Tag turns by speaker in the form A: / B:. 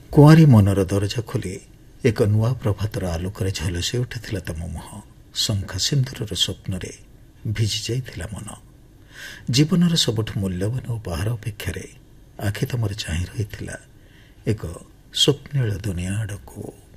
A: କୁଆଁରୀ ମନର ଦରଜା ଖୋଲି ଏକ ନୂଆ ପ୍ରଭାତର ଆଲୋକରେ ଝଲସି ଉଠିଥିଲା ତମ ମୁହଁ। ଶଙ୍ଖା ସିନ୍ଦୁରର ସ୍ୱପ୍ନରେ ଭିଜି ଯାଇଥିଲା ମନ। ଜୀବନର ସବୁଠୁ ମୂଲ୍ୟବାନ ଉପହାର ଅପେକ୍ଷାରେ ଆଖି ତମର ଚାହିଁ ରହିଥିଲା ଏକ ସ୍ୱପ୍ନିଳ ଦୁନିଆ ଆଡ଼କୁ।